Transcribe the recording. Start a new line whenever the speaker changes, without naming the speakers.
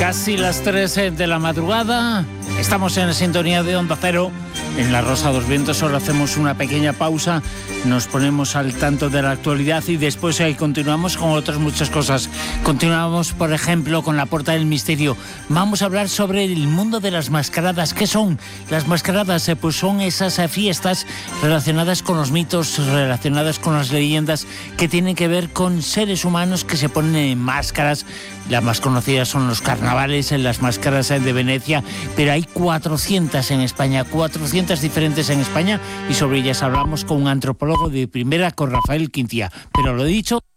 Casi las 3 de la madrugada, estamos en la sintonía de Onda Cero, en La Rosa de los Vientos. Ahora hacemos una pequeña pausa, nos ponemos al tanto de la actualidad y después continuamos con otras muchas cosas. Continuamos, por ejemplo, con la Puerta del Misterio. Vamos a hablar sobre el mundo de las mascaradas. ¿Qué son las mascaradas? Pues son esas fiestas relacionadas con los mitos, relacionadas con las leyendas, que tienen que ver con seres humanos que se ponen en máscaras. Las más conocidas son los carnavales, las máscaras de Venecia, pero hay 400 en España, 400 diferentes en España, y sobre ellas hablamos con un antropólogo de primera, con Rafael Quintía. Pero lo he dicho...